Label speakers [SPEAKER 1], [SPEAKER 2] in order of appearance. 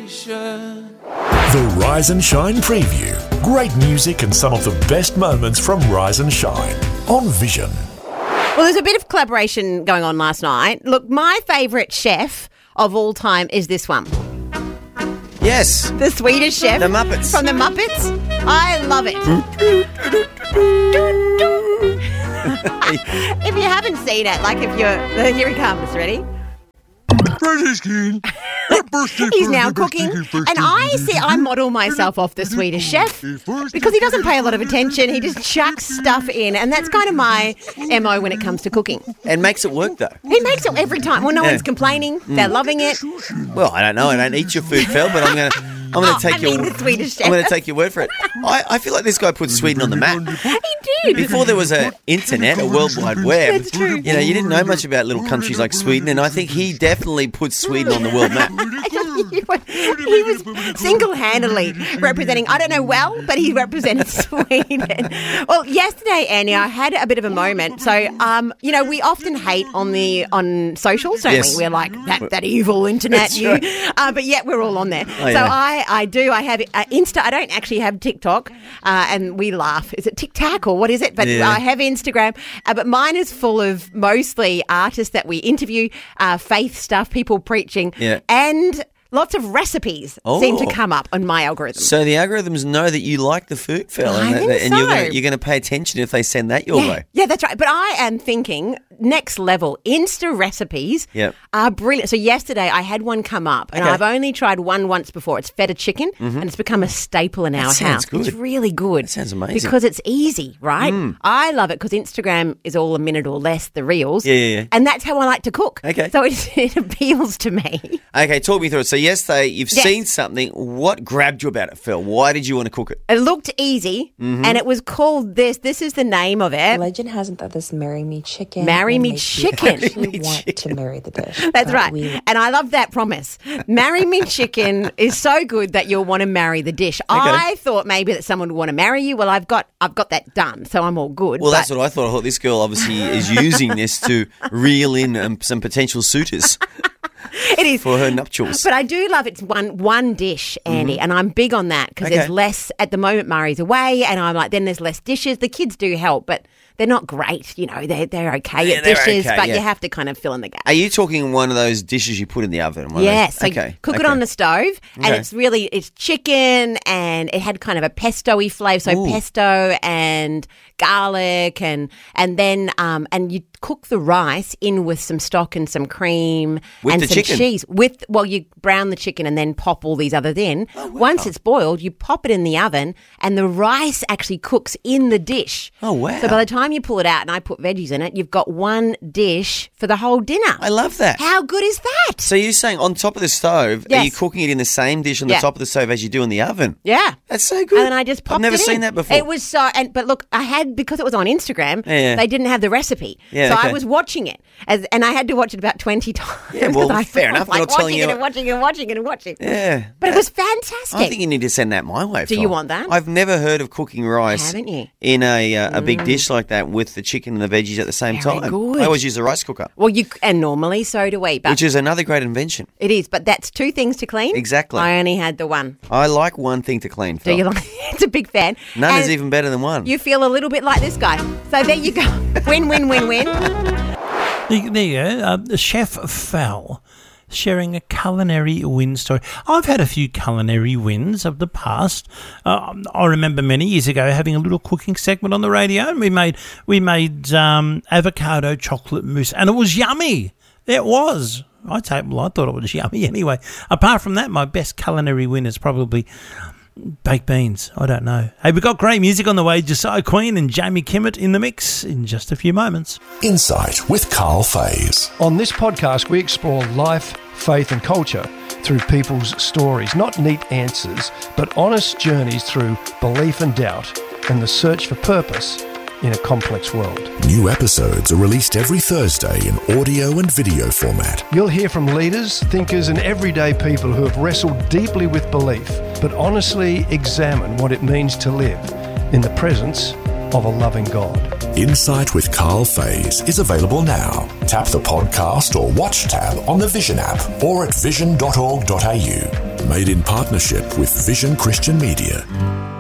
[SPEAKER 1] The Rise and Shine Preview. Great music and some of the best moments from Rise and Shine on Vision.
[SPEAKER 2] Well, there's a bit of collaboration going on last night. Look, my favourite chef of all time is this one.
[SPEAKER 3] Yes.
[SPEAKER 2] The Swedish chef.
[SPEAKER 3] The Muppets.
[SPEAKER 2] From the Muppets. I love it. If you haven't seen it, like if you're... Here he comes. Ready? He's now cooking, and I model myself off the Swedish chef because he doesn't pay a lot of attention. He just chucks stuff in, and that's kind of my MO when it comes to cooking.
[SPEAKER 3] And makes it work, though.
[SPEAKER 2] He makes it every time. Well, no one's complaining. They're loving it.
[SPEAKER 3] Well, I don't know. I don't eat your food, Phil, but I'm going to take
[SPEAKER 2] the Swedish chef.
[SPEAKER 3] I'm going to take your word for it. I feel like this guy put Sweden on the map.
[SPEAKER 2] He did.
[SPEAKER 3] Before there was an internet, a World Wide Web,
[SPEAKER 2] That's true.
[SPEAKER 3] you know, you didn't know much about little countries like Sweden, and I think he definitely put Sweden on the world map.
[SPEAKER 2] He was single-handedly representing, I don't know well, but he represented Sweden. Well, yesterday, Annie, I had a bit of a moment. So, you know, we often hate on socials, don't we? We're like, that evil internet, you. Right. But yet we're all on there.
[SPEAKER 3] Oh,
[SPEAKER 2] so I have Insta. I don't actually have TikTok, and we laugh. Is it TikTok or what is it? But I have Instagram. But mine is full of mostly artists that we interview, faith stuff, people preaching, and lots of recipes seem to come up on my algorithm.
[SPEAKER 3] So the algorithms know that you like the food, Phil, and you're going to pay attention if they send that your way.
[SPEAKER 2] Yeah, that's right. But I am thinking next level. Insta recipes are brilliant. So yesterday I had one come up, and I've only tried one once before. It's feta chicken, and it's become a staple in our house.
[SPEAKER 3] Sounds good.
[SPEAKER 2] It's really good.
[SPEAKER 3] That sounds amazing.
[SPEAKER 2] Because it's easy, right? I love it because Instagram is all a minute or less, the reels.
[SPEAKER 3] Yeah.
[SPEAKER 2] And that's how I like to cook.
[SPEAKER 3] Okay.
[SPEAKER 2] So it appeals to me.
[SPEAKER 3] Okay, talk me through it. So yesterday you've seen something. What grabbed you about it, Phil? Why did you want to cook it?
[SPEAKER 2] It looked easy, and it was called this. This is the name of it.
[SPEAKER 4] Legend has it that this Marry Me Chicken.
[SPEAKER 2] Marry Me Chicken.
[SPEAKER 4] You want to marry the dish.
[SPEAKER 2] That's right. And I love that promise. Marry Me Chicken is so good that you'll want to marry the dish. I thought maybe that someone would want to marry you. Well, I've got that done, so I'm all good.
[SPEAKER 3] Well, that's what I thought. I thought this girl obviously is using this to reel in some potential suitors.
[SPEAKER 2] It is.
[SPEAKER 3] For her nuptials.
[SPEAKER 2] But I do love it's one dish, Andy, and I'm big on that because there's less, at the moment Murray's away, and I'm like, then there's less dishes. The kids do help, but they're not great. You know, they're okay at dishes, but you have to kind of fill in the gap.
[SPEAKER 3] Are you talking one of those dishes you put in the oven?
[SPEAKER 2] Yes. So cook it on the stove, and it's chicken, and it had kind of a pesto-y flavour, so pesto and garlic, and then and you cook the rice in with some stock and some cream and some cheese. You brown the chicken and then pop all these others in. Oh, wow. Once it's boiled, you pop it in the oven, and the rice actually cooks in the dish.
[SPEAKER 3] Oh, wow.
[SPEAKER 2] So by the time you pull it out and I put veggies in it, you've got one dish for the whole dinner.
[SPEAKER 3] I love that.
[SPEAKER 2] How good is that?
[SPEAKER 3] So you're saying on top of the stove, are you cooking it in the same dish on the top of the stove as you do in the oven?
[SPEAKER 2] Yeah.
[SPEAKER 3] That's so good.
[SPEAKER 2] And then I just popped it in.
[SPEAKER 3] I've never seen that before.
[SPEAKER 2] It was so, but look, I had, because it was on Instagram, they didn't have the recipe.
[SPEAKER 3] Yeah,
[SPEAKER 2] so I was watching it, and I had to watch it about 20 times.
[SPEAKER 3] Yeah, well, fair enough.
[SPEAKER 2] Like
[SPEAKER 3] not telling you.
[SPEAKER 2] watching.
[SPEAKER 3] Yeah.
[SPEAKER 2] But it was fantastic.
[SPEAKER 3] I think you need to send that my way, Phil.
[SPEAKER 2] Do you want that?
[SPEAKER 3] I've never heard of cooking rice
[SPEAKER 2] Haven't you?
[SPEAKER 3] in a big dish like that with the chicken and the veggies at the same
[SPEAKER 2] Very
[SPEAKER 3] time.
[SPEAKER 2] good.
[SPEAKER 3] I always use a rice cooker.
[SPEAKER 2] Well, and normally so do we. But
[SPEAKER 3] which is another great invention.
[SPEAKER 2] It is, but that's two things to clean.
[SPEAKER 3] Exactly.
[SPEAKER 2] I only had the one.
[SPEAKER 3] I like one thing to clean, Phil.
[SPEAKER 2] Do you like it's a big fan.
[SPEAKER 3] None is even better than one.
[SPEAKER 2] You feel a little bit like this guy. So there you go. Win, win, win, win.
[SPEAKER 5] There you go. Chef Fal sharing a culinary win story. I've had a few culinary wins of the past. I remember many years ago having a little cooking segment on the radio, and we made avocado chocolate mousse, and it was yummy. It was. I thought it was yummy anyway. Apart from that, my best culinary win is probably baked beans. I don't know. Hey, we've got great music on the way. Josiah Queen and Jamie Kimmett in the mix in just a few moments.
[SPEAKER 1] Insight with Carl Faze.
[SPEAKER 6] On this podcast, we explore life, faith and culture through people's stories. Not neat answers, but honest journeys through belief and doubt and the search for purpose in a complex world.
[SPEAKER 1] New episodes are released every Thursday in audio and video format.
[SPEAKER 6] You'll hear from leaders, thinkers and everyday people who have wrestled deeply with belief, but honestly examine what it means to live in the presence of a loving God.
[SPEAKER 1] Insight with Carl Faze is available now. Tap the podcast or watch tab on the Vision app or at vision.org.au. Made in partnership with Vision Christian Media.